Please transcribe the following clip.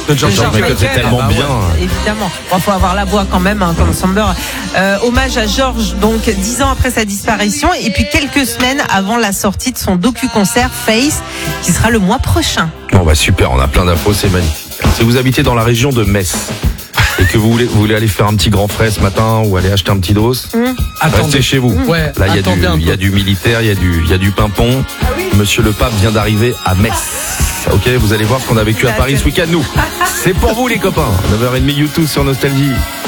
De George Michael, c'est tellement bien. Évidemment. Bon, faut avoir la voix quand même, hein, comme Samber. Hommage à George, donc 10 ans après sa disparition, et puis quelques semaines avant la sortie de son docu-concert Face, qui sera le mois prochain. Bon bah super, on a plein d'infos, c'est magnifique. Si vous habitez dans la région de Metz et que vous voulez aller faire un petit grand frais ce matin ou aller acheter un petit dos, restez chez vous. Ouais, là il y a du militaire, il y a du pimpon. Monsieur le pape vient d'arriver à Metz. Ok, vous allez voir ce qu'on a vécu à Paris ce week-end, nous. C'est pour vous les copains. 9h30 YouTube sur Nostalgie.